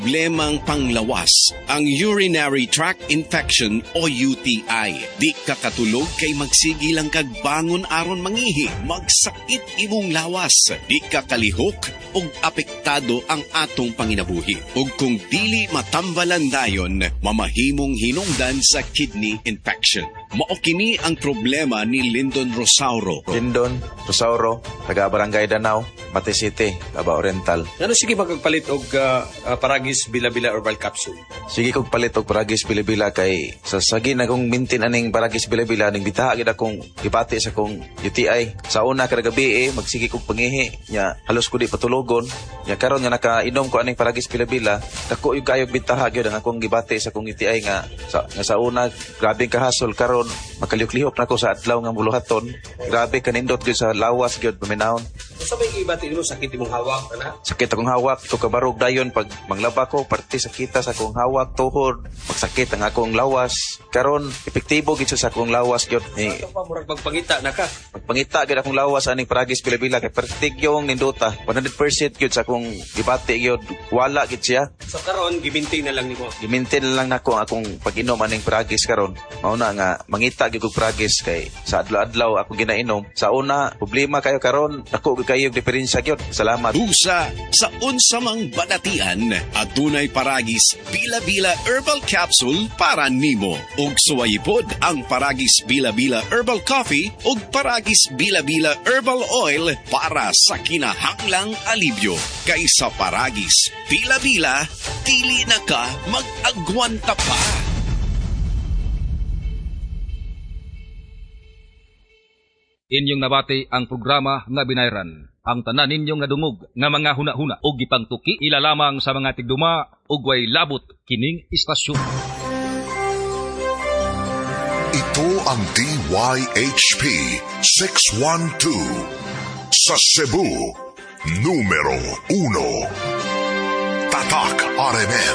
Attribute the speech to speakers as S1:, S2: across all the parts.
S1: Problemang panglawas, ang urinary tract infection o UTI. Di ka katulog kay magsigi lang kagbangon aron mangihi, magsakit imong lawas. Di ka kalihok ug apektado ang atong panginabuhi. Ug kung dili matambalan dayon, mamahimong hinungdan sa kidney infection. Mao kini ang problema ni Lyndon Rosauro.
S2: Lyndon Rosauro, taga Barangay Danau, Mate City, Davao Oriental.
S3: Ano sige magpalit og Paragis Bila-Bila Herbal Capsule?
S2: Sige kog palit og Paragis Bila-Bila kay sa sagi na kong mintin aning Paragis Bila-Bila ning bitaha gid akong gibati sa kong UTI. Sa una kada gabi magsige kog pangihi nya halos ko di patulogon. Nya karon nga nakainom ko aning Paragis Bila-Bila, dako yung kayog bitaha gyud ang akong gibati sa kong UTI nga sa una grabeng kahasol karon makalihok-lihok na ko sa adlaw nga buluhaton. Grabe kanindot gyud sa lawas gyud paminahon.
S3: Sa may ibati mo sakit imong hawak ana?
S2: Sakit akong hawak, ko kabarog dayon pag manglaba ko, parte sakita sa akong hawak, tuhod, magsakit ang akong lawas. Karon epektibo gid sa akong lawas gyud.
S3: Ito pa murag pagpangita na ka.
S2: Pagpangita gid akong lawas aning Paragis Bila-Bila kay pertigyong nindota. 100% gyud sa akong gibati gyud. Wala gid siya.
S3: So karon gimintin na lang nimo.
S2: Gimintin lang nako akong pag-inom aning Paragis karon. Mao na nga mangita gyud og Paragis kay sa adlaw-adlaw ako ginainom. Sa una problema kayo karon, ako kayong diferensya gyud. Salamat.
S1: Busa sa unsa mang balatian, adunay Paragis Bila-Bila Herbal Capsule para nimo. Ug suwayipod ang Paragis Bila-Bila Herbal Coffee ug Paragis Bila-Bila Herbal Oil para sa kinahanglang alibyo. Kaysa Paragis Bila-Bila, dili na ka mag-agwanta pa.
S4: Inyong nabati ang programa nga binayran. Ang tanan ninyong nadungog nga mga huna-huna o gipangtuki ilalamang sa mga tigduma ug way labot kining istasyon.
S5: Ito ang DYHP 612 sa Cebu, numero 1. Tatak RMN.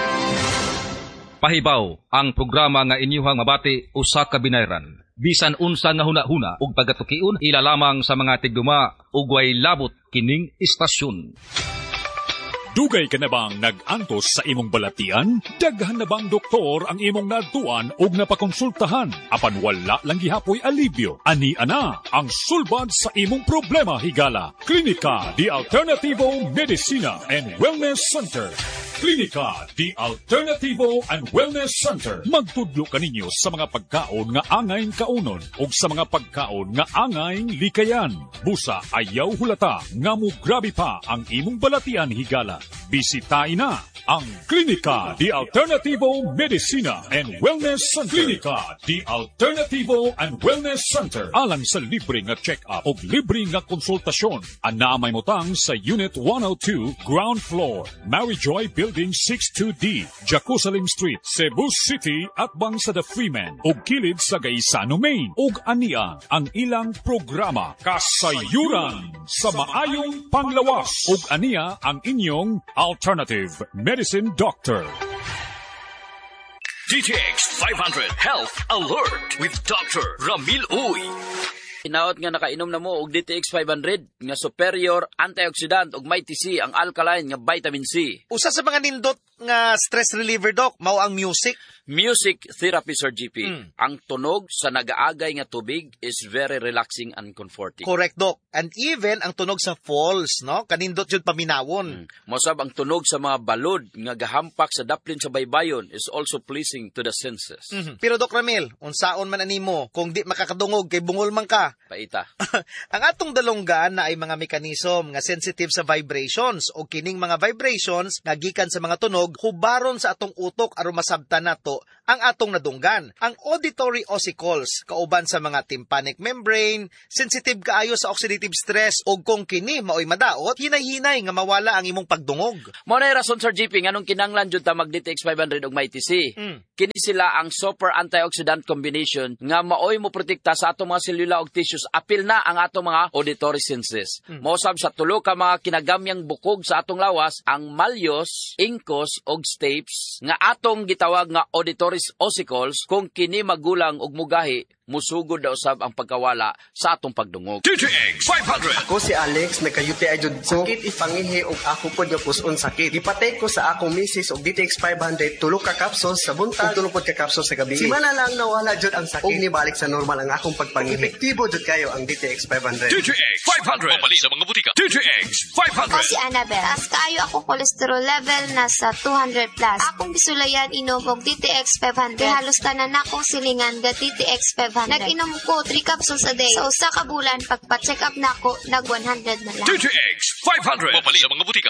S4: Pahibaw ang programa nga inyuhang mabati usa ka binayran. Bisan unsa nga huna-huna ug pagatukion ilalamang sa mga tigduma ug way labot kining istasyon.
S6: Dugay ka na bang nag-antos sa imong balatian? Daghan na bang doktor ang imong naduan ug napakonsultahan? Apan wala lang gihapoy alibyo. Ani ana ang sulbad sa imong problema higala. Klinika di Alternativo Medicina and Wellness Center. Klinika di Alternativo and Wellness Center. Magtudlo kaninyo sa mga pagkaon nga angayng kaunon ug sa mga pagkaon nga angayng likayan. Busa ayaw hulata nga mo grabe pa ang imong balatian higala. Bisitahin na ang Klinika di Alternativo Medicina and Wellness Center. Klinika di Alternativo and Wellness Center. Alang sa libre nga check-up o libre nga konsultasyon. Anamay mo tang sa Unit 102, Ground Floor, Mary Joy Building 62D, Jerusalem Street, Cebu City at bang sa The Freeman o kilid sa Gaisano, Maine. Ug ania ang ilang programa Kasayuran sa maayong panglawas. Ug ania ang inyong Alternative Medicine Doctor.
S7: DTX 500 Health Alert with Dr. Ramil Uy.
S8: Hinaot nga nakainom na mo og DTX 500 nga superior antioxidant ug may TC ang alkaline nga vitamin C.
S9: Usa sa mga nindot nga stress reliever, Doc, mao ang music.
S8: Music therapy, Sir GP. Ang tunog sa nagaagay nga tubig is very relaxing and comforting.
S9: Correct, Doc. And even ang tunog sa falls, no? Kanindot jud paminawon.
S8: Mosab ang tunog sa mga balod nga gahampak sa daplin sa baybayon is also pleasing to the senses.
S9: Pero Doc Ramil, unsaon man animo kung di makakadungog kay bungol man ka?
S8: Paita.
S9: Ang atong dalonggan na ay mga mekanism nga sensitive sa vibrations o kining mga vibrations nga gikan sa mga tunog hubaron sa atong utok aron masabtan nato ang atong nadunggan. Ang auditory ossicles kauban sa mga tympanic membrane, sensitive kaayo sa oxidative stress ug kung kini maoy madaot, hinay-hinay nga mawala ang imong pagdungog.
S8: Mao na rason, Sir GP, nganong kinanglan jud ta mag DTX 500 ug may TC. Kini sila ang super antioxidant combination nga maoy mo protekta sa atong mga selula ug tissues apil na ang atong mga auditory senses. Mosab sa tulo ka mga kinagamyang bukog sa atong lawas, ang malleus, incus ug stapes nga atong gitawag nga auditory Staphylococcus ossicles kung kini magulang og mugahi musugod daw usab ang pagkawala sa atong pagdungog.
S7: DTX 500.
S10: Ako si Alex, nagka-UTI jud ko. Sakit ipangihi og ako pod nga puson sakit. Ipatay ko sa akong misis og DTX 500 tulo ka capsules sa buntag ug tulo pod ka capsules sa gabi. Simana lang nawala jud ang sakit. Og nibalik sa normal ang akong pagpangihi. Epektibo jud kayo ang DTX 500.
S7: DTX 500. Mapali sa mga butika. DTX 500.
S11: Ako si Annabel. Taas kaayo akong cholesterol level nasa 200 plus. Akong bisulayan inom og DTX 500. Halos tanan akong silingan ga DTX 500. Nag-inom ko 3 capsules a day. Sa usa ka bulan, pagpa-check up na ako, nag-100 na lang.
S7: DTX 500. Mapali sa mga butika.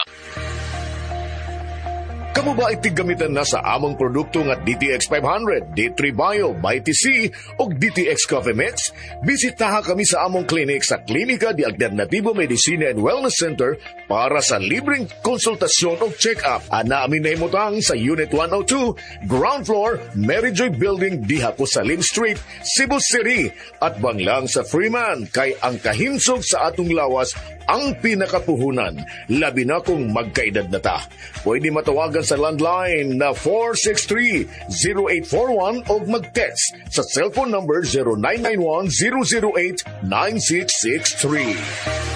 S5: Kamu ba itigamitan na sa among produkto nga DTX 500, D3 Bio, MyTC o DTX Coffee Mix? Bisitaha kami sa among clinic sa Klinika de Alternativo Medicina and Wellness Center para sa libreng konsultasyon o check-up. Ana amin na imutang sa Unit 102, Ground Floor, Mary Joy Building, diha ko sa Lim Street, Cebu City. At banglang sa Freeman, kay ang kahinsog sa atong lawas ang pinakapuhunan, labi na kung magkaedad na ta. Pwede matawagan sa landline na 463-0841 o mag-text sa cellphone number 0991-008-9663.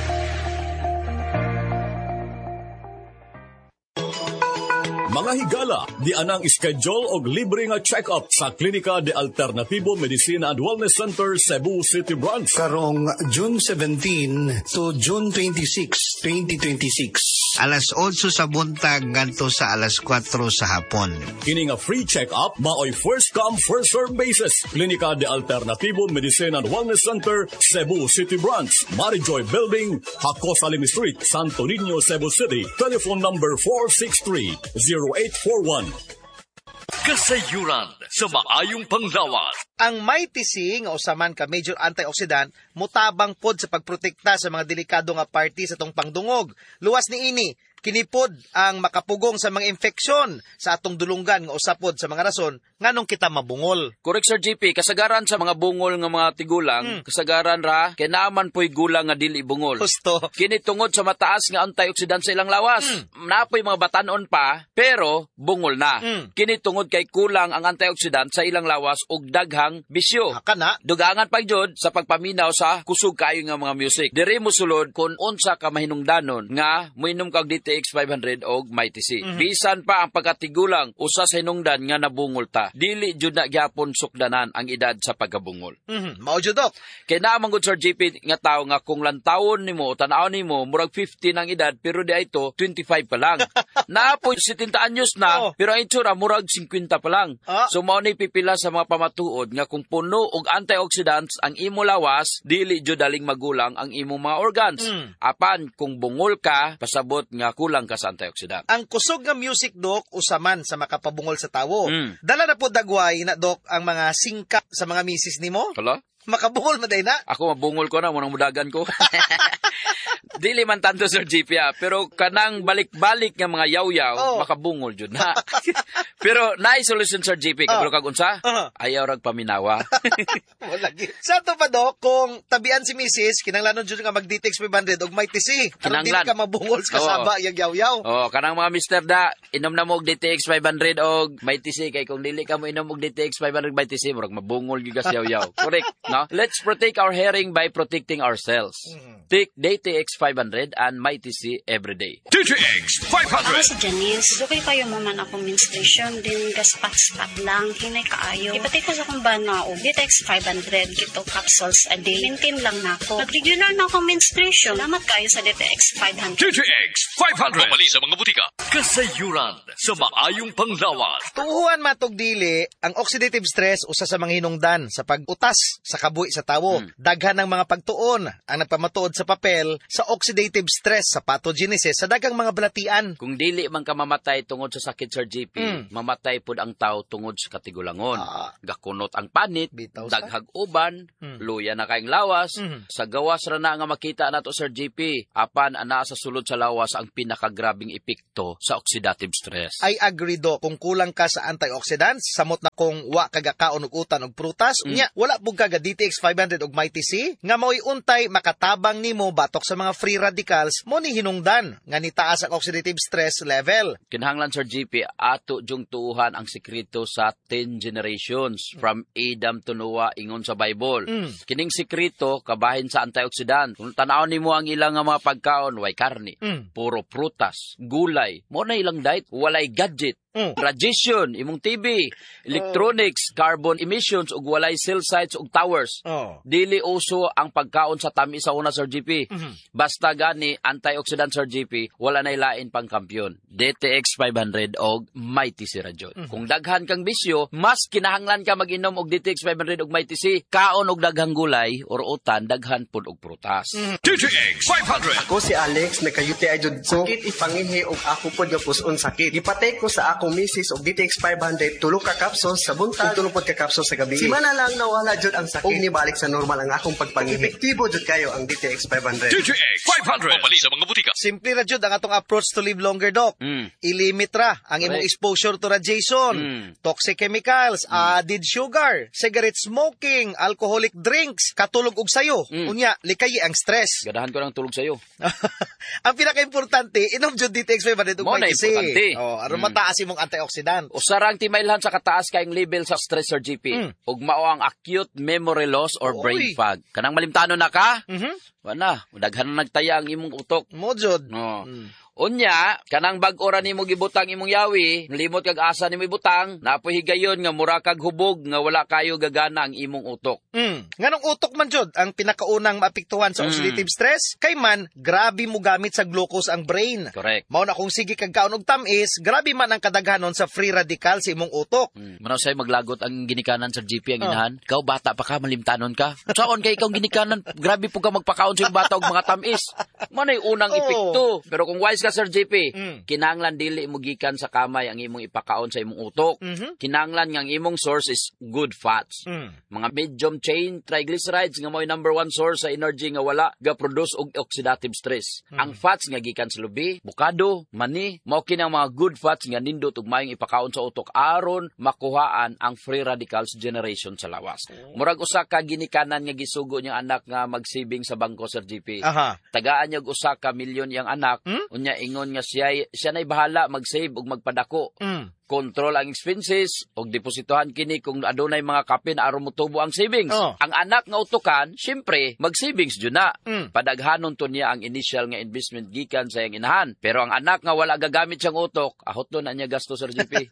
S6: Mga higala, di anang schedule og libre nga check-up sa Klinika de Alternativo Medicina and Wellness Center, Cebu City Branch.
S12: Karong June 17 to June 26, 2026. Alas 8 sa buntag ngadto sa alas 4 sa hapon.
S6: Kini nga free check-up, maoy first come, first serve basis. Klinika de Alternativo Medicina and Wellness Center, Cebu City Branch, Mary Joy Building, Hakos Alim Street, Santo Niño, Cebu City. Telephone number 463-0841.
S7: Kasayuran sa maayong panglawas.
S9: Ang MyTC nga usaman ka major antioxidant mutabang pod sa pagprotekta sa mga delikado nga parte sa tong pangdungog. Luwas ni ini kinipod ang makapugong sa mga infeksyon sa atong dulunggan nga usapod sa mga rason nganong kita mabungol.
S8: Correct, Sir GP. Kasagaran sa mga bungol nga mga tigulang, kasagaran ra, kay naaman po'y gulang nga dili bungol.
S9: Gusto.
S8: Kini tungod sa mataas nga antioxidant sa ilang lawas. Napoy mga batanon pa, pero bungol na. Kini tungod kay kulang ang antioxidant sa ilang lawas ug daghang bisyo.
S9: Haka na.
S8: Dugangan pa jud sa pagpaminaw sa kusog kayo nga mga music. Diri mo sulod kung unsa ka mahinungdanon nga moinom kag DTX 500 og MyTC. Bisan pa ang pagkatigulang usa sa hinungdan nga nabungol ta. Dili jud na gyapon sukdanan ang edad sa pagkabungol.
S9: Mao jud dok.
S8: Kay naamang gud Sir GP nga tawo nga kung lantawon nimo tan-aw nimo murag 50 ang edad pero di ito 25 pa lang. Naapoy 70 anyos na pero ang itsura murag 50 pa lang. So mao ni pipila sa mga pamatuod nga kung puno og antioxidants ang imo lawas, dili jud daling magulang ang imong mga organs. Apan kung bungol ka, pasabot nga kulang ka sa antioxidant.
S9: Ang kusog nga music, Dok, usaman sa makapabungol sa tawo. Dala na po dagway na, Dok, ang mga singka sa mga misis nimo?
S8: Hala?
S9: Makabungol maday na?
S8: Ako mabungol ko na, munang mudagan ko. Dili man tanto, Sir GP, pero kanang balik-balik nga mga yaw-yaw, makabungol jud na. Pero naay solution, Sir GP, kabalo kag unsa? Ayaw rag paminawa.
S9: Lagi. Sa to pa, Dok, kung tabian si Mrs., kinanglanon jud nga mag-DTX 500 og MyTC. Aron dili ka mabungol sa kasaba yung yaw-yaw.
S8: Kanang mga mister da, inom na mo og DTX 500 og MyTC, kay kung dili ka mo inom og DTX 500 MyTC, murag mabungol gyud ka sa yaw-yaw. Correct, no? Let's protect our hearing by protecting ourselves. Take DTX 500 and MyTC every day.
S7: DTX 500.
S13: Ako si Janice. Dugay kayo maman akong menstruation, din gaspat-spat lang, hinay kaayo. Ipatay ko sa kong bana o DTX 500, gito capsules a day. Maintain lang na ako. Nag-regular na akong menstruation. Salamat kayo sa DTX 500.
S7: DTX 500. Mapali sa mga butika. Kasayuran sa maayong panglawas.
S9: Tuuhan matog dili, ang oxidative stress usa sa mga hinungdan sa pag-utas sa kabuhi sa tawo. Daghan ng mga pagtuon ang nagpamatuod sa papel sa oxidative stress sa pathogenesis sa daghang mga balatian.
S8: Kung dili man ka mamatay tungod sa sakit, Sir GP, mamatay pud ang tao tungod sa katigulangon. Gakunot ang panit, daghag uban, luya na kayong lawas. Sa gawas ra na nga makita nato, Sir GP, apan ana sa sulod sa lawas ang pinakagrabing epekto sa oxidative stress.
S9: I agree, do. Kung kulang ka sa antioxidants, samot na kung wa kagakaon og utan og prutas, unya wala pug ka DTX 500 ug Mighty C nga mao'y untay makatabang nimo batok sa mga free radicals mo ni hinungdan nga nitaas ang oxidative stress level.
S8: Kinahanglan Sir GP ato jung tuuhan ang sekreto sa 10 generations from Adam to Noah ingon sa Bible. Kining sekreto kabahin sa antioxidant. Kung tanaw nimo ang ilang nga mga pagkaon, way karne, puro prutas, gulay, mo na ilang diet, walay gadget. Radiation, imong TV, electronics, carbon emissions, ug walay cell sites ug towers. Dili uso ang pagkaon sa tamis sa una, Sir GP. Basta gani, antioxidant, Sir GP, wala na ilain pang kampyon. DTX 500 og Mighty C Rajon. Kung daghan kang bisyo, mas kinahanglan ka mag-inom og DTX 500 og Mighty C. Kaon og daghang gulay, or utan, daghan pud og prutas.
S7: DTX 500!
S10: Ako si Alex, nagka-UTI jud ko. Sakit ipangihi og ako pod nga puson sakit. Ipatay ko sa akong misis og DTX 500 tulo ka capsules sa buntag ug tulo pod ka capsules sa gabi. Simana lang nawala jud ang sakit. Ni balik sa normal ang akong pagpangihi. Epektibo jud kayo ang DTX 500.
S7: DTX 500! Mapali sa mga butika.
S9: Simple ra jud ang atong approach to live longer, Doc. Ilimit ra ang imong exposure to radiation, toxic chemicals, added sugar, cigarette smoking, alcoholic drinks, katulog og sayo. Unya, likayi ang stress.
S8: Gadahan ko ng tulog sayo.
S9: Ang pinaka-importante, inom jud DTX 500 ug Mighty C. Aron mataas imong antioxidant.
S8: Usarang timailhan sa kataas kayong level sa stress, Sir GP. Ug mao ang acute memory loss or brain fog. Kanang malimtanon na ka? Wala, daghan na nagtaya ang imong utok.
S9: Mo jud.
S8: Unya, kanang bag-ora nimo gibutang imong yawi, limot kag asa nimo ibutang, napoy higayon nga mura kag hubog nga wala kayo gagana ang imong utok.
S9: Nganong utok man jud ang pinakaunang maapektuhan sa oxidative stress? Kay man, grabe mo gamit sa glucose ang brain.
S8: Correct.
S9: Mao na kung sige kag kaon og tamis, grabe man ang kadaghanon sa free radical sa imong utok.
S8: Manaw say maglagot ang ginikanan sa GP ang inahan. Ikaw bata pa ka, malimtanon ka. Saon kay ikaw ginikanan, grabe po ka magpakaon sa bata og mga tamis. Manay unang epekto. Pero kung wise ka, Sir JP, kinanglan dili mo gikan sa kamay ang imong ipakaon sa imong utok. Kinanglan nga ang imong source is good fats. Mga medium chain triglycerides nga mo'y number one source sa energy nga wala ga-produce og oxidative stress. Ang fats nga gikan sa lubi, bukado, mani, mao kini ang mga good fats nga nindot ug maayong ipakaon sa utok aron makuhaan ang free radicals generation sa lawas. Murag usa ka ginikanan nga gisugo niyang anak nga mag-saving sa bangko, Sir JP. Tagaan niya usa ka milyon yang anak, unya ingon nga siya na'y bahala mag-save ug magpadako. Control ang expenses ug depositohan kini kung adunay mga kapin aron motubo ang savings. Ang anak nga utukan, syempre, mag-savings jud na. Padaghanon to niya ang initial nga investment gikan sa iyang inahan. Pero ang anak nga wala gagamit siyang utok, ahot na niya gasto, Sir JP.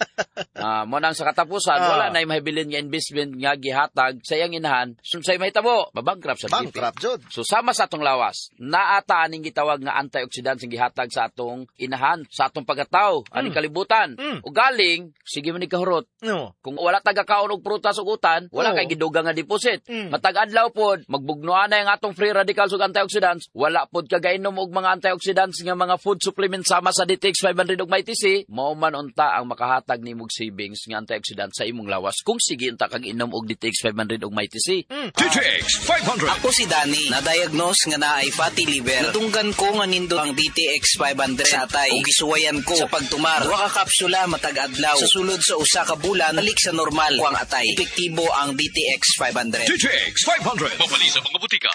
S8: Mo nang sa katapusan, wala na mahibilin nga investment nga gihatag sa iyang inahan. Say mahitabo, mabankrupt sa JP.
S9: Bankrupt jud.
S8: So sama sa atong lawas, naata aning gitawag nga antioxidants nga gihatag sa atong inahan, sa atong pagkatao, aning kalibutan. Ugali sige man ikahurot. Kung wala taga-kaon og prutas ug utan, wala kay gidugang nga deposit. Matag adlaw pod, magbugnoan na ang atong free radicals ug antioxidants, wala pod kagainom og mga antioxidants nga mga food supplements sama sa DTX 500 ug Mighty C, mao man unta ang makahatag nimog savings nga antioxidants sa imong lawas kung sige unta kag inom og DTX 500 ug Mighty C.
S7: DTX 500.
S14: Ako si Danny, na-diagnose nga naay fatty liver. Natunggan ko nga nindot ang DTX 500 sa atay ug gisuwayan ko sa pagtumar. Duha ka kapsula matag adlaw. Sa sulod sa usa ka bulan, balik sa normal ko ang atay. Epektibo ang DTX 500.
S7: DTX 500. Mapali sa mga butika.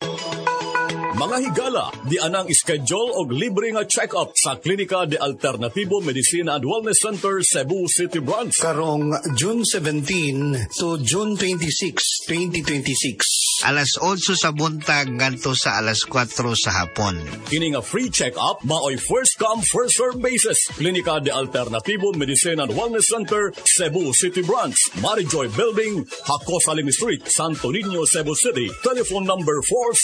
S6: Mga higala, di anang schedule og libre nga check-up sa Klinika de Alternativo Medicina and Wellness Center, Cebu City Branch.
S12: Karong June 17 to June 26, 2026. Alas 8 sa buntag ngadto sa alas 4 sa hapon.
S6: Kini nga free check-up maoy first come first serve basis. Klinika de Alternativo Medicina and Wellness Center, Cebu City Branch, Marijoy Building, Hakos Alim Street, Santo Niño, Cebu City. Telephone number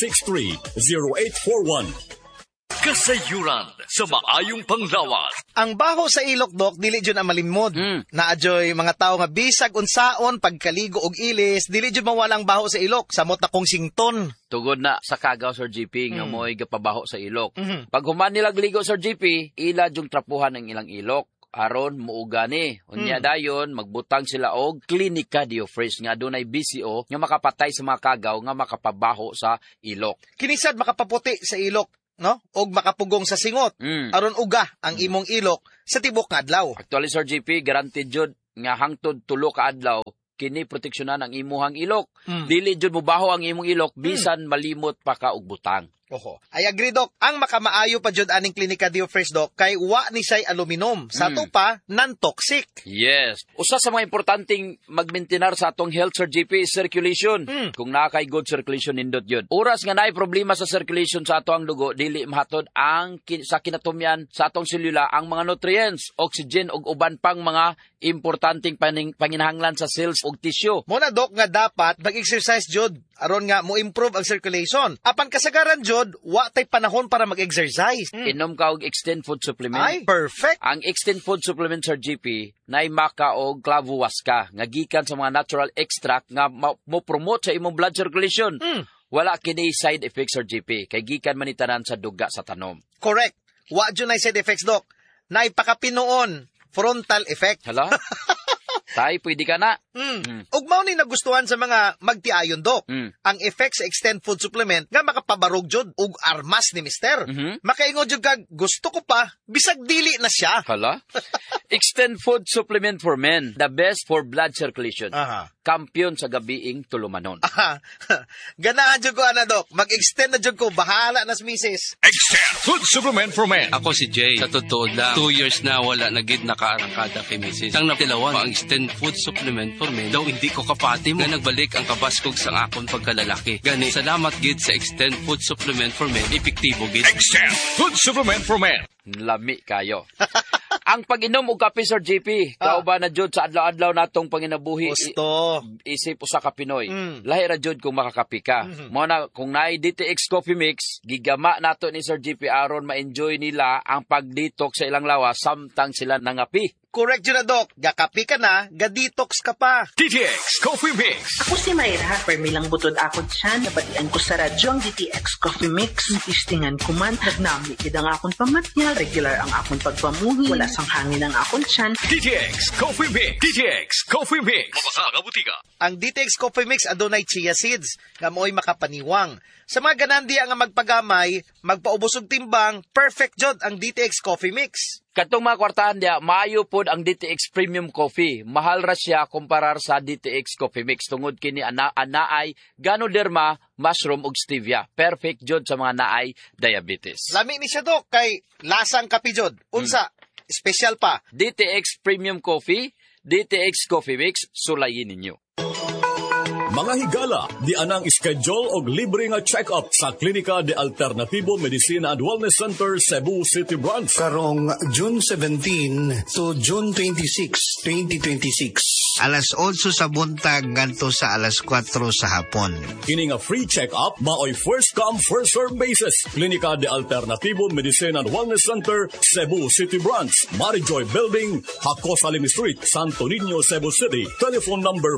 S6: 463-0841.
S7: Kasayuran sa maayong panglawas.
S9: Ang baho sa ilok, Dok, dili jud ang malimod. Naadyoy mga tao nga bisag unsaon pagkaligo og ilis, dili jud mawalang baho sa ilok, samot na kong sington.
S8: Tugod na sa kagaw, Sir GP, nga mo'y gapabaho sa ilok. Pag human nilag ligo, Sir GP, ila jung trapuhan ang ilang ilok. Aron muugani. Unya dayon magbutang sila og Klinika Diofresh nga adunay BCO nga makapatay sa mga kagaw nga makapabaho sa ilok.
S9: Kinisad makapaputi sa ilok, no? Og makapugong sa singot. Aron uga ang imong ilok sa tibok nga adlaw.
S8: Actually, Sir GP, guaranteed jud nga hangtod 3 ka adlaw kini proteksyonan ang imuhang ilok. Dili jud mo baho ang imong ilok bisan malimot pa ka og butang.
S9: Oho. I agree, Doc. Ang makamaayo pa jud aning klinika Dio Fresh, Doc, kay wa ni say aluminum. Sa to pa, non-toxic.
S8: Yes. Usa sa mga importanteng magmaintenar sa atong health, Sir GP, is circulation. Kung nakay good circulation, nindot yun. Oras nga naay problema sa circulation sa ato ang dugo, dili mahatod ang sa kinatumyan sa atong selula ang mga nutrients, oxygen, ug uban pang mga importanteng panginahanglan sa cells ug tissue.
S9: Muna, Doc, nga dapat mag-exercise jud aron nga mo improve ang circulation. Apan kasagaran jud, wa tay panahon para mag-exercise.
S8: Inom ka og extend food supplement.
S9: Ay, perfect.
S8: Ang extend food supplement, Sir GP, naay maka og clavuasca nga gikan sa mga natural extract nga mo promote sa imong blood circulation. Wala kini side effects, Sir GP, kay gikan man itanan sa duga sa tanom.
S9: Correct. Wa jud nay side effects, Doc. Naay pakapinoon frontal effect.
S8: Hala? Tay, pwede ka na.
S9: Ug mao ni nagustuhan sa mga magtiayon, Doc. Ang effect sa extend food supplement nga makapabarog jud ug armas ni mister. Makaingon jud kag gusto ko pa bisag dili na siya.
S8: Hala? Extend food supplement for men, the best for blood circulation. Kampiyon sa gabiing tulumanon.
S9: Ganahan jud ko ana, Doc. Mag-extend na jud ko, bahala nas misis.
S6: Extend food supplement for men.
S15: Ako si Jay. Sa totoo lang, 2 years na wala na gid nakaarangkada kay misis. Ang napilawang ang extend food supplement for men daw hindi ko kapati mo nga nagbalik ang kabaskog sang akon pagkalalaki. Gani, salamat gid sa extend food supplement for men. Epektibo gid.
S6: Extend food supplement for men.
S8: Lami kayo. Ang pag-inom og kape, Sir GP, kauban na jud sa adlaw-adlaw natong panginabuhi.
S9: Gusto.
S8: Isip usa ka Pinoy. Lahi ra jud kung makakape ka. Mo na kung naay DTX Coffee Mix, gigama nato ni Sir GP aron ma-enjoy nila ang pag-detox sa ilang lawas samtang sila nangapi.
S9: Correct yun na, Doc. Gakapi ka na, ga-detox ka pa.
S6: DTX Coffee Mix.
S16: Ako si Mayra. Permilang butod ako dyan. Nabatian ko sa radyo ang DTX Coffee Mix. Natistingan ko man. Nagnami kid ang akong pamatya. Regular ang akong pagpamuhi. Wala sang hangin ang akong tiyan.
S6: DTX Coffee Mix. DTX Coffee Mix. Mabasa ka butika.
S9: Ang DTX Coffee Mix adunay chia seeds nga mo'y makapaniwang. Sa mga ganandiya nga magpagamay, magpaubos og timbang, perfect jod ang DTX Coffee Mix.
S8: Katong mga kwartahan dia, maayo pod ang DTX Premium Coffee. Mahal ra siya kumparar sa DTX Coffee Mix tungod kini anaay Ganoderma, mushroom ug stevia. Perfect jod sa mga naay diabetes.
S9: Lami ni siya, Doc, kay lasang kape jod. Unsa, special pa.
S8: DTX Premium Coffee, DTX Coffee Mix, sulayin ninyo.
S6: Mga higala, di anang schedule og libre nga check-up sa Klinika de Alternativo Medicina and Wellness Center, Cebu City Branch.
S12: Karong June 17 to June 26, 2026. Alas 8 sa buntag ngadto sa alas 4 sa hapon.
S6: Kini nga free check-up maoy first come first serve basis. Klinika de Alternativo Medicina and Wellness Center, Cebu City Branch, Marijoy Building, Hacosalim Street, Santo Niño, Cebu City. Telephone number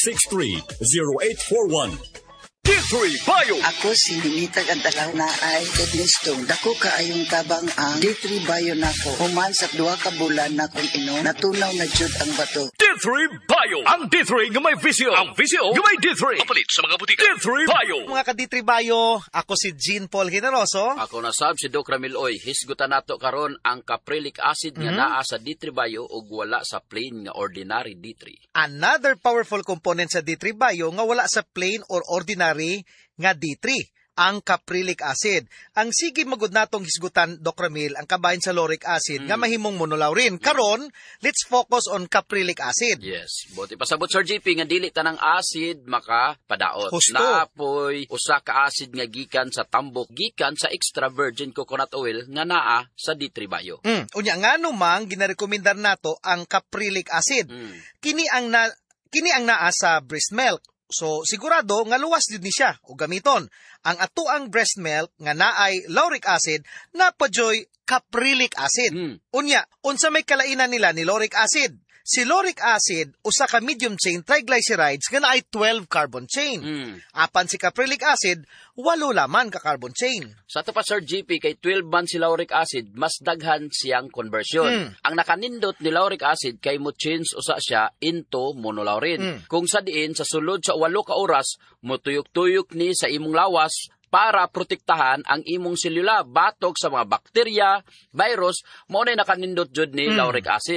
S6: 463-0841. D3 Bio.
S17: Ako si Nitag Antalaw na ay Edlistong. Dako kaayong tabang ang D3 Bio nako. Human sa 2 ka bulan na kung inom, natunaw na jud ang bato.
S6: D3 Bio. Ang D3 nga may visyo. Ang visyo nga may D3. Kapalit sa mga butika. D3 Bio.
S9: Mga ka-D3 Bio, ako si Jean Paul Generoso.
S8: Ako na sab si Doc Ramil Oy. Hisgutan nato karon ang caprylic acid nga naa sa D3 Bio ug wala sa plain nga ordinary D3.
S9: Another powerful component sa D3 Bio nga wala sa plain or ordinary nga D3, ang caprylic acid. Ang sige magud natong hisgutan, Doc Ramil, ang kabahin sa lauric acid nga mahimong monolaurin. Karon, let's focus on caprylic acid.
S8: Yes. Buti pasabot, Sir GP, nga dili tanang acid makapadaot.
S9: Husto.
S8: Naapoy usa ka acid nga gikan sa tambok, gikan sa extra virgin coconut oil nga naa sa D3 Bio.
S9: Unya nga numang ginarekomendar nato ang caprylic acid. Kini ang naa sa breast milk. So, sigurado nga luwas jud ni siya o gamiton. Ang atuang breast milk nga naay lauric acid napadyoy caprylic acid. Unya, unsa may kalainan nila ni lauric acid? Si lauric acid usa ka medium chain triglycerides nga naay 12 carbon chain. Apan si caprylic acid 8 laman ka carbon chain.
S8: Sa ato pa, Sir GP, kay 12 man si lauric acid, mas daghan siyang conversion. Ang nakanindot ni lauric acid kay mo change usa siya into monolaurin. Kung sa diin sa sulod sa 8 ka oras motuyok-tuyok ni sa imong lawas para protektahan ang imong selula batok sa mga bakterya, virus, mao nay nakanindot jud ni lauric acid.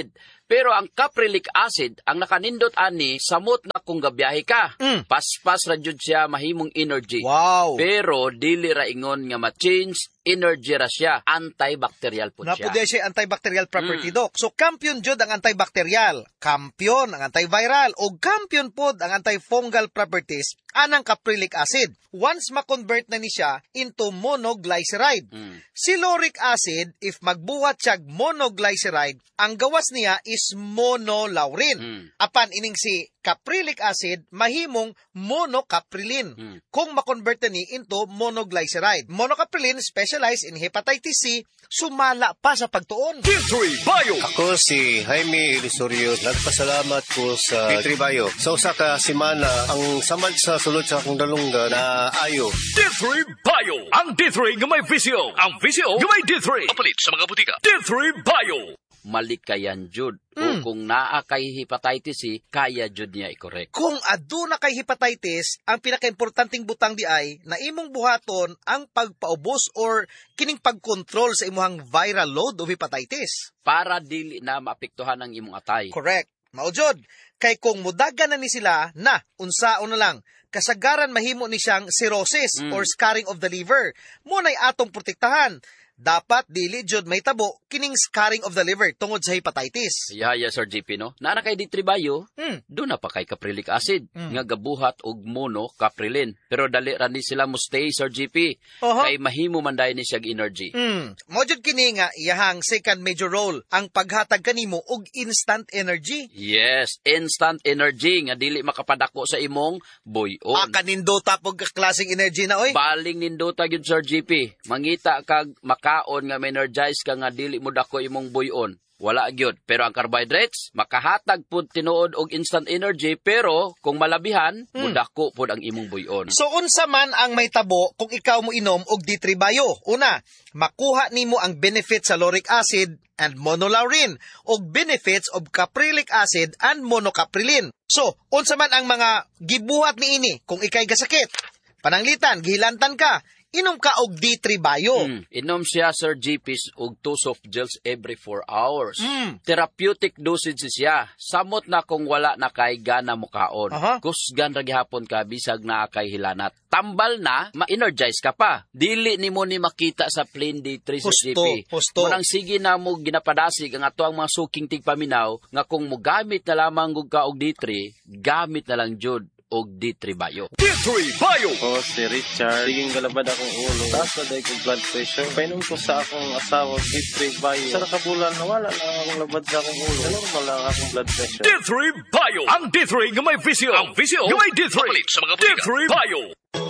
S8: Pero ang caprylic acid, ang nakanindot ani, samot na kung gabiyahe ka. Paspas ra jud siya mahimong energy.
S9: Wow.
S8: Pero dili ra ingon nga ma-change energy ra siya, antibacterial po siya.
S9: Napudya siya antibacterial property, Doc. So, kampiyon jud ang antibacterial, kampiyon ang antiviral, o kampiyon pod ang antifungal properties anang caprylic acid. Once ma-convert na ni siya into monoglyceride. Si lauric acid, if magbuhat siya monoglyceride, ang gawas niya is monolaurin. Apan ining si caprylic acid, mahimong monocaprilin. Kung ma-convert na ni into monoglyceride. Monocaprilin, specialized in hepatitis C, sumala pa sa pagtuon.
S18: D3 Bio! Ako si Jaime Ilisorio. Nagpasalamat ko sa D3 Bio. Sa usa ka semana, ang samad sa sulod sa akong dalunggan na ayo.
S7: D3 Bio! Ang D3 nga may visyo. Ang visyo nga may D3. Papalit sa mga butika. D3 Bio!
S8: Malikayan jud. O kung naa kay hepatitis C, kaya jud niya i-correct.
S9: Kung aduna kay hepatitis, ang pinakaimportanteng butang di ay na imong buhaton ang pagpaubos or kining pagkontrol sa imong viral load of hepatitis.
S8: Para dili na maapektuhan ang imong atay.
S9: Correct. Maujod. Kay kung mudagan na ni sila na, unsaon na lang, kasagaran mahimo ni siyang cirrhosis or scarring of the liver. Muna'y atong protektahan. Dapat dili jud may tabo kining scarring of the liver tungod sa hepatitis.
S8: Yaya, Sir GP, no? Nana kay D3 Bio, doon na pa kay caprylic acid, nga gabuhat og monocaprilin. Pero dali ra ni sila mo stay, Sir GP. Kay mahimo man dayon ni siya energy.
S9: Mo jud kini nga iyahang second major role, ang paghatag kanimo og instant energy.
S8: Yes, instant energy nga dili makapadako sa imong buyon.
S9: Kanindota pog klaseng energy na oy.
S8: Baling nindota gyud, Sir GP. Mangita kag kaon nga ma-energize ka nga dili mo dako imong buyon. Wala gyud. Pero ang carbohydrates, makahatag pud tinuod og instant energy, pero kung malabihan, mudako pud ang imong buyon.
S9: So unsa man ang may tabo kung ikaw mo inom og D3 Bio? Una, makuha nimo ang benefits sa lauric acid and monolaurin og benefits of caprylic acid and monocaprilin. So, unsa man ang mga gibuhat niini kung ikay gasakit? Pananglitan, gihilantan ka, inom ka og D3 Bio.
S8: Inom siya, Sir GP, og 2 soft gels every 4 hours. Therapeutic dosage siya. Samot na kung wala na kay gana mo kaon. Kusgan ra gihapon ka bisag naa kay hilanat. Tambal na, ma-energize ka pa. Dili nimo ni makita sa plain D3 sa GP. Munang sige na mo ginapadasig ang ato ang mga suking tigpaminaw nga kung mo gamit na lamang ka og D3, gamit na lang jud og D3 Bio.
S7: D3 Bio!
S19: Ako si Richard. Siging galabad akong ulo. Taas na dahil kong blood pressure. Painom ko sa akong asawa D3 Bio. Sa nakabulan, nawala lang akong labad sa akong ulo. Normal lang akong blood pressure.
S7: D3 Bio! Ang D3 nga may visyo. Ang visyo nga may D3. Papalit sa mga butika. D3 Bio!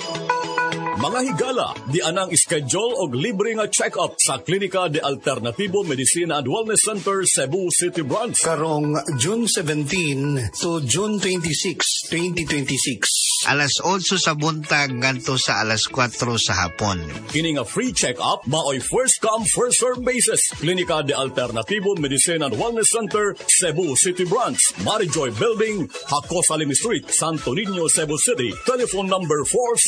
S6: Mga higala, di anang schedule og libre nga check-up sa Klinika de Alternativo Medicina and Wellness Center, Cebu City Branch.
S12: Karong June 17 to June 26, 2026. Alas 8 sa buntag ngadto sa alas 4 sa hapon.
S6: Kini nga free check-up maoy first come first serve basis. Klinika de Alternativo Medicina and Wellness Center, Cebu City Branch, Marijoy Building, Hakos Alim Street, Santo Niño, Cebu City. Telephone number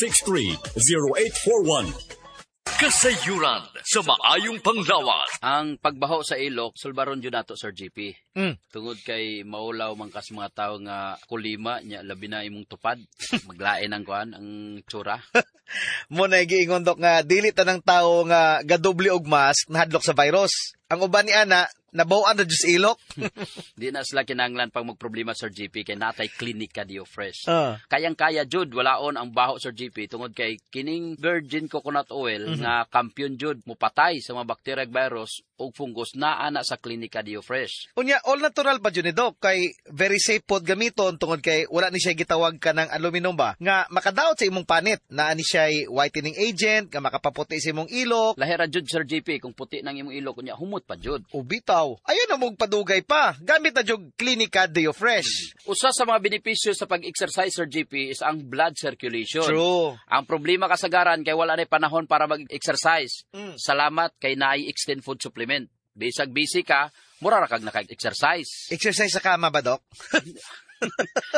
S6: 463-0841.
S7: Kasayuran sa maayong panglawas.
S8: Ang pagbaho sa ilok, sulbaron yun nato, Sir GP. Tungod kay maulaw man kas mga tao nga kulima, nya labi na imong tupad. Maglain ang kuan, ang tsura.
S9: Muna giingon, Dok, nga dili tanang tao nga gadoble og mask nahadlok sa virus. Ang uban ni ana, nabawaan na Diyos ilok.
S8: Di na sila kinanglan pang magproblema, Sir GP, kay natay Klinika Dio Fresh. Kayang-kaya, Jud, walaon ang baho, Sir GP, tungod kay kining virgin coconut oil nga kampiyon, Jud, mupatay sa mga bacteria virus o fungus na ana sa Klinika Dio Fresh.
S9: Unya, all natural pa, Jud, ni Doc, kay very safe pod gamiton tungod kay wala ni siya gitawag ka ng aluminum ba, nga makadaot sa imong panit, na ni siya whitening agent, nga makapaputi sa imong ilok.
S8: Lahira, Jud, Sir GP, kung puti ng imong ilok, kunya humot pa, Jud.
S9: Ubitaw. Ayun na mong padugay pa. Gamit na jog Klinika Dio Fresh.
S8: Usa sa mga benepisyo sa pag-exercise, Sir GP, is ang blood circulation.
S9: True.
S8: Ang problema kasagaran kay wala na panahon para mag-exercise. Salamat kay naay extend food supplement. Bisag busy ka, mura ra kag naka-exercise.
S9: Exercise sa kama ba, Doc?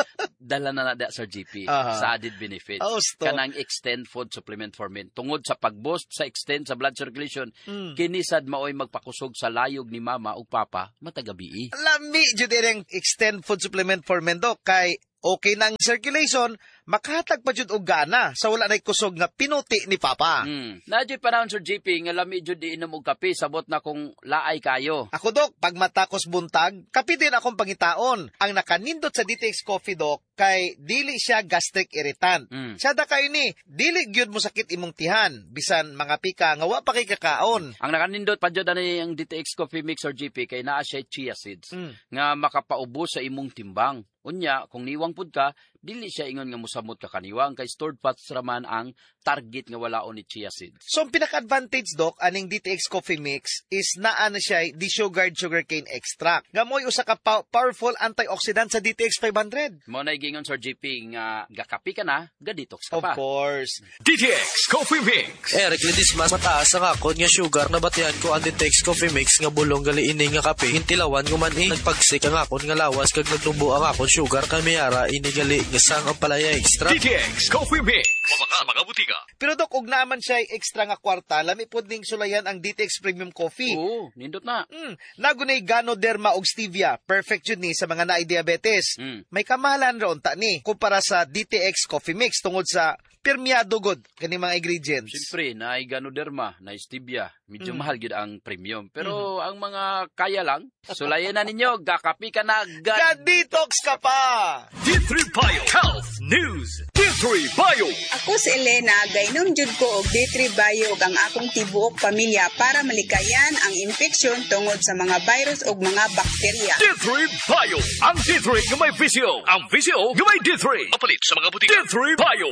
S8: dala na Sir GP
S9: Aha.
S8: sa added benefits.
S9: Austo.
S8: Kanang extend food supplement for men. Tungod sa pag-boost sa extend sa blood circulation, kinisad maoy magpakusog sa layog ni mama ug papa matagabi.
S9: Lami jud ang extend food supplement for men Dok, kay okay na ang circulation, makahatag pa jud og gana sa wala nay kusog nga pinuti ni papa.
S8: Nadyo panahon Sir GP nga lami jud di inom og kape sabot na kung laay kayo.
S9: Ako Dok, pag matakos buntag, kape din akong pangitaon. Ang nakanindot sa DTX Coffee Dok, kay dili siya gastric irritant. Siya da kayo ni, dili gyud mo sakit imong tihan, bisan mga pika nga wa pa kay kakaon.
S8: Ang nakanindot pa jud ani ang DTX Coffee Mix Sir GP kay naa siya chia seeds nga makapaubos sa imong timbang. Unya, kung niwang pud ka, dili siya ingon nga musamot ka kaniwang kay stored fats raman ang target nga walaon ni chia seeds.
S9: So, ang pinaka-advantage, Doc, aning DTX Coffee Mix is naa na siya desugared sugarcane extract. Nga mo'y usa ka powerful antioxidant sa DTX 500.
S8: Mo na gingon Sir GP nga gakapi ka na, ga-detox ka pa.
S9: Of course.
S7: DTX Coffee Mix.
S20: Eric, lidis mas mataas ang akon nga sugar na batihan ko ang DTX Coffee Mix nga bulong gali ini nga kape. Hintilawan ko man nagpagsik ang akon nga lawas kag nagtumbo ang akon sugar kamiyara inigali nga sang ang palaya extra.
S7: DTX Coffee Mix. Mabaka mga butika.
S9: Pero Dok, og naman siya extra nga kwarta, lami pod ning sulayan ang DTX Premium Coffee.
S8: Oo, nindot na.
S9: Nagunay Ganoderma og stevia, perfect yun ni sa mga naay diabetes. May kamahalan ron ta ni kumpara sa DTX Coffee Mix tungod sa permeado god kani mga ingredients.
S8: Siyempre, naay Ganoderma, naay stevia, medyo mahal gyud ang premium. Pero ang mga kaya lang, sulayan na ninyo, gakapi ka na,
S9: ga-detox ka pa.
S7: D3 Bio Health News. D3 Bio.
S21: Ako si Elena, gainom jud ko og D3 Bio ug ang akong tibuok pamilya para malikayan ang infeksyon tungod sa mga virus ug mga bakterya.
S7: D3 Bio. Ang D3 nga may visyo. Ang visyo nga may D3. Papalit sa mga butika. D3 Bio.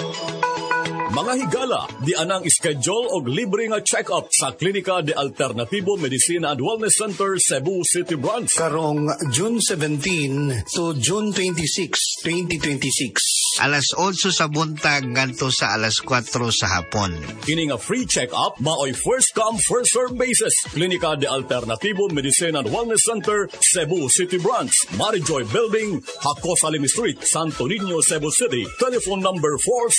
S6: Mga higala, di anang schedule og libre nga check-up sa Klinika de Alternativo Medicina and Wellness Center, Cebu City Branch.
S12: Karong June 17 to June 26, 2026. Alas 8 sa buntag ngadto sa alas 4 sa hapon.
S6: Kini nga free check-up, maoy first come, first serve basis. Klinika de Alternativo Medicina and Wellness Center, Cebu City Branch. Marijoy Building, Hakos Alim Street, Santo Niño, Cebu City. Telephone number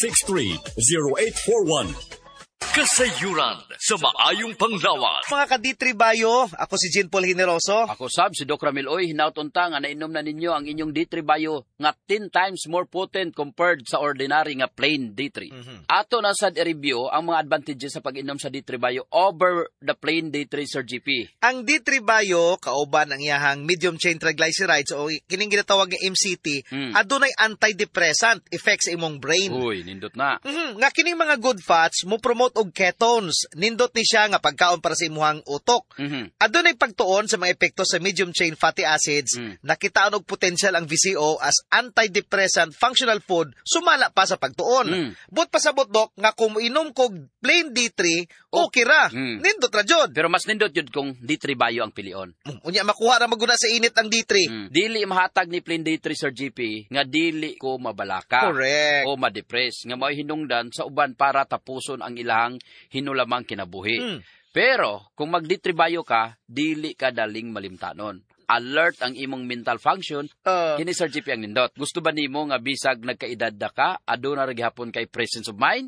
S6: 463-0841.
S7: Kasayuran sa maayong panglawas.
S9: Mga ka-D3 Bio, ako si Jean Paul Generoso.
S8: Ako si Doc Ramil Oy, hinautunta nga nainom na ninyo ang inyong D3 Bio nga 10 times more potent compared sa ordinary nga plain D3. Ato na sad i-review ang mga advantages sa pag-inom sa D3 Bio over the plain D3 Sir GP.
S9: Ang D3 Bio, kauban ang iyahang medium chain triglycerides o kining ginatawag nga MCT, adunay antidepressant effects sa imong brain.
S8: Uy, nindot na.
S9: Nga kining mga good fats mo promote og ketones. Nindot ni siya nga pagkaon para sa imuhang utok. Adunay pagtuon sa mga epekto sa medium chain fatty acids. Nakitaon og potential ang VCO as antidepressant functional food sumala pa sa pagtuon. But pasabot Dok nga kung inom kog plain D3, okay ra. Nindot ra jud.
S8: Pero mas nindot jud kung D3 Bio ang pilion.
S9: Unya makuha ra maguna sa init ang D3.
S8: Dili mahatag ni plain D3 Sir GP nga dili ko mabalaka.
S9: Correct.
S8: O ma-depress nga mao'y hinungdan sa uban para tapuson ang ilahang hinulamang kinabuhi. Pero kung mag-D3 Bio ka, dili ka daling malimtanon. Alert ang imong mental function, kini Sir GP ang nindot. Gusto ba nimo nga bisag nagkaedad da ka, aduna ra gihapon kay presence of mind?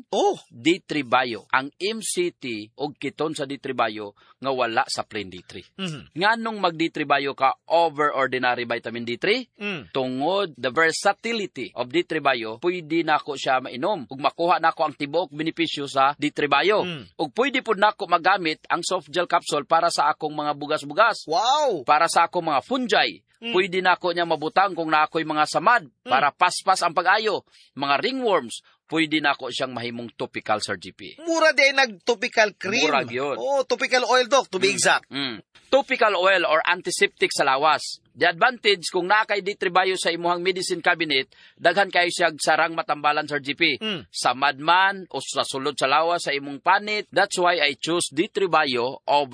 S8: D3 Bio, ang MCT og keton sa D3 Bio nga wala sa plain D3. Nganong mag D3 Bio ka over ordinary vitamin D3? Tungod the versatility of D3 Bio, pwede nako siya mainom ug makuha nako ang tibuok benepisyo sa D3 Bio. Ug pwede pud nako magamit ang soft gel capsule para sa akong mga bugas-bugas.
S9: Wow!
S8: Para sa akong mga fungi. Pwede na ako niya mabutang kung na ako'y mga samad para paspas ang pag-ayo. Mga ringworms, pwede na ako siyang mahimong topical Sir GP.
S9: Mura din nag-topical cream.
S8: Mura yun.
S9: Topical oil Doc, to be exact.
S8: Topical oil or antiseptic sa lawas. The advantage kung nakay D3 Bio sa imuhang medicine cabinet, daghan kayo siya sarang matambalan Sir GP. Samad man o sa sulod sa lawas sa imong panit, that's why I choose D3 Bio over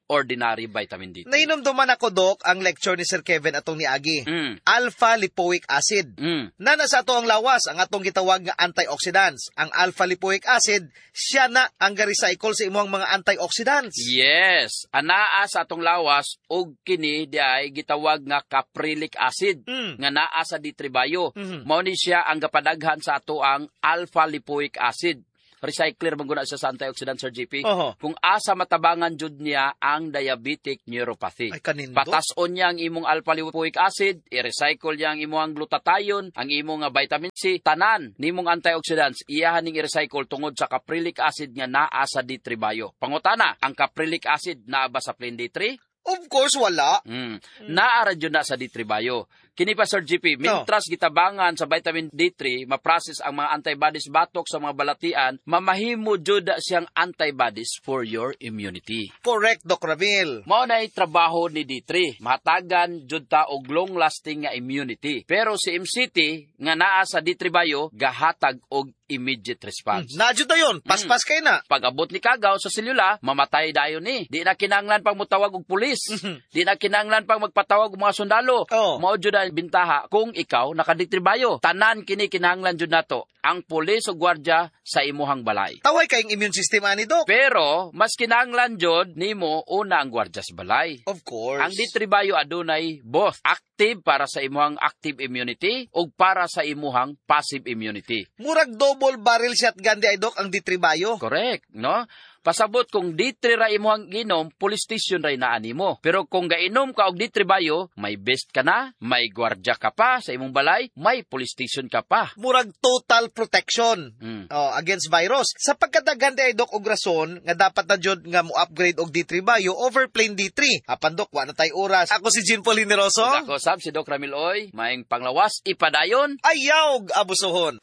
S8: ordinary vitamin D3.
S9: Nainomduman ako, Dok, ang lecture ni Sir Kevin atong niagi. Alpha-lipoic acid. Na nasa ato ang lawas, ang atong gitawag nga antioxidants. Ang alpha-lipoic acid, siya na ang ga-recycle sa imuhang mga antioxidants.
S8: Yes. Anaa sa atong lawas, og kini di ay gitawag nga caprylic acid, nga naa sa D3 Bio. Mao ni siya ang gapadaghan sa ato ang alpha-lipoic acid. Recycler maguna siya sa antioxidant, Sir JP. Kung asa matabangan jud niya ang diabetic neuropathy. Patason niya ang imong alpha-lipoic acid, i-recycle niya ang imong glutathione, ang imong vitamin C, tanan nimong antioxidants, iyahan ning i-recycle tungod sa caprylic acid nga naa sa D3 Bio. Pangutana, ang caprylic acid naa ba sa plain D3?
S9: Of course, wala.
S8: Naara dyan na sa D3 Bio. Kini pa, Sir GP, mintras gitabangan sa vitamin D3, ma-process ang mga antibodies batok sa mga balatian, mamahimo jud siyang antibodies for your immunity.
S9: Correct, Doc Ramil.
S8: Mao na'y trabaho ni D3. Mahatagan jud ta og long-lasting nga immunity. Pero si MCT, nga naa sa D3 Bio, gahatag og immediate response.
S9: Nadyo na yun. Paspas kay na.
S8: Pag-abot ni kagaw sa selula, mamatay dayon ni. Di na kinanglan pang mutawag og pulis. Di na kinanglan pang magpatawag og mga sundalo. Mao jud ang bintaha kung ikaw nakaditribayo. Tanan kini kinahanglan jud nato ang pulis o gwardiya sa imuhang balay.
S9: Taway kayong immune system ani, Dok.
S8: Pero mas kinahanglan jud nimo una ang gwardiya sa balay.
S9: Of course.
S8: Ang ditribayo adunay both active para sa imuhang active immunity ug para sa imuhang passive immunity.
S9: Murag double barrel shotgun di ay, Dok, ang D3 Bio.
S8: Correct, no? Pasabot kung D3 ra imuhang ginom, police station ra inaani mo. Pero kung gainom ka og D3 Bio, may best ka na, may gwardiya ka pa sa imong balay, may police station ka pa.
S9: Murag total protection against virus. Sa pagkadaghan di ay, Dok, og rason nga dapat na jud nga mo upgrade og D3 Bio over plain D3. Apan, Dok, wa na tay oras. Ako si Jean Paul Generoso.
S8: Ako sab si Doc Ramil Oy, maing panglawas ipadayon.
S9: Ayaw abusohon.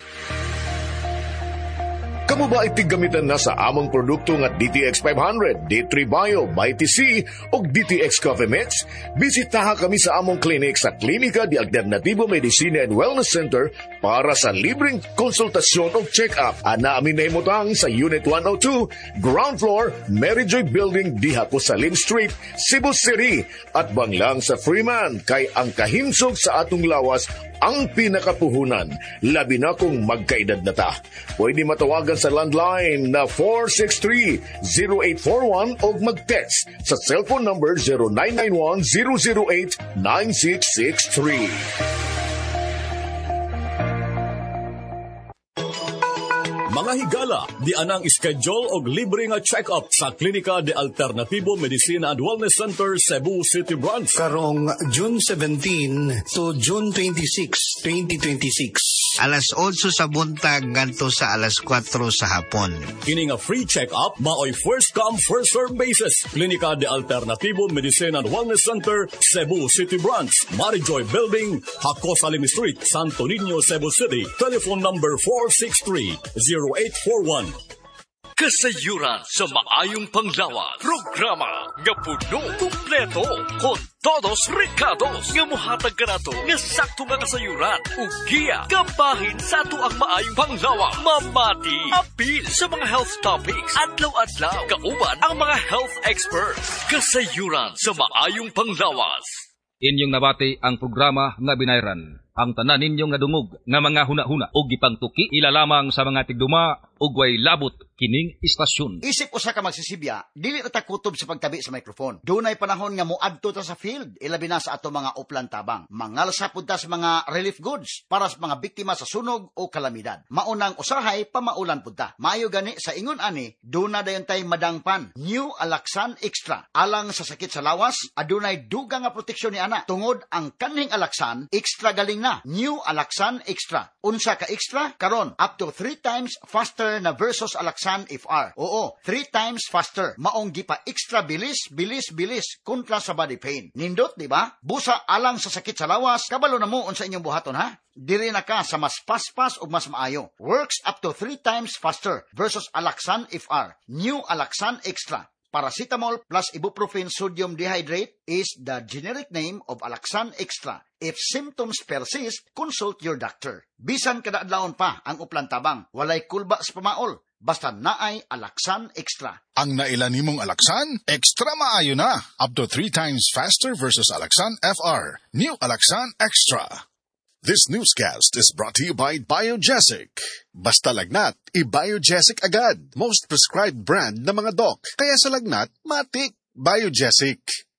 S5: Kamu ba itigamitan na sa among produkto nga DTX 500, D3 Bio, MyTC o DTX Coffee Mix? Bisitaha kami sa among clinic sa Klinika de Alternativo Medicina and Wellness Center para sa libreng konsultasyon o check-up. Ana amin na himutang sa Unit 102, Ground Floor, Mary Joy Building, diha ko sa Lim Street, Cebu City. At banglang sa Freeman, kay ang kahinsog sa atong lawas ang pinakapuhunan, labi na kung magkaedad na ta. Pwede matawagan sa landline na 463-0841 o mag-text sa cellphone number 0991-008-9663.
S6: Mga higala, di anang schedule og libre nga check-up sa Klinika de Alternativo Medicina and Wellness Center, Cebu City Branch.
S12: Karong June 17 to June 26, 2026. Alas 8 sa buntag ngadto sa alas 4 sa hapon.
S6: Kini nga free check-up, maoy first come, first serve basis. Klinika de Alternativo Medicina and Wellness Center, Cebu City Branch, Mary Joy Building, Hakos Alim Street, Santo Niño, Cebu City. Telephone number 463-0841.
S7: Kasayuran sa maayong panglawas. Programa nga puno, kumpleto, con todos recados. Nga muhatag ka na to, nga sakto nga kasayuran. Ugiya, kabahin sa ato ang maayong panglawas. Mamati, apil sa mga health topics. Adlaw-adlaw, kauban ang mga health experts. Kasayuran sa maayong panglawas.
S4: Inyong nabati ang programa nga binayran. Ang tanan ninyong nga dungog nga mga huna-huna o gipangtuki ilalamang sa mga tigduma ug way labot kining istasyon.
S3: Isip usa ka magsisibya, dili ta kutob sa pagtabi sa microphone. Dunay panahon nga moadto ta sa field, ilabi na sa ato mga uplan tabang. Mangalsa pud ta sa mga relief goods para sa mga biktima sa sunog o kalamidad. Maunang usahay pamaulan pud ta. Maayo gani sa ingon ani, duna dayon tay madangpan. New Alaxan Extra. Alang sa sakit sa lawas, adunay dugang nga proteksyon ni ana. Tungod ang kaning Alaxan Extra galing na. New Alaxan Extra. Unsa ka extra? Karon, up to 3 times faster na versus Alaxan FR. Oo, 3 times faster. Maong gipa extra bilis kontra sa body pain. Nindot, di ba? Busa alang sa sakit sa lawas, kabalo na mo unsa inyong buhaton, ha? Diri na ka sa mas paspas o mas maayo. Works up to 3 times faster versus Alaxan FR. New Alaxan Extra. Paracetamol plus ibuprofen sodium dehydrate is the generic name of Alaxan Extra. If symptoms persist, consult your doctor. Bisan kada adlawon pa ang uplan tabang, walay kulba sa pamaol. basta naay Alaxan Extra.
S2: Ang nailan nimong Alaxan, extra maayo na. Up to 3 times faster versus Alaxan FR. New Alaxan Extra. This newscast is brought to you by Biogesic. Basta lagnat, i-Biogesic agad. Most prescribed brand ng mga doc. Kaya sa lagnat, matik. Biogesic.